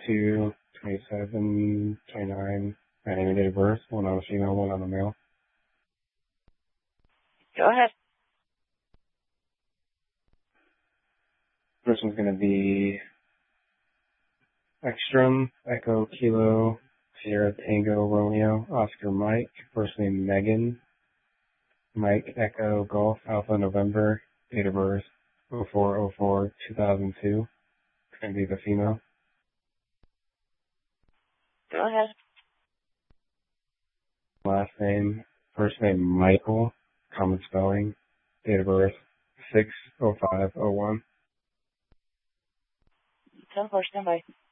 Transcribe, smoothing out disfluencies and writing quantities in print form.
22, 27, 29, my name and date of birth, one on the female, one on the male. Go ahead. First one's going to be Ekstrom, Echo, Kilo, Sierra, Tango, Romeo, Oscar, Mike, first name Megan, Mike, Echo, Golf, Alpha, November, date of birth 04/04/2002. It's going to be the female. Go ahead. Last name, first name Michael, common spelling, date of birth 6/05/01. 10-4, standby.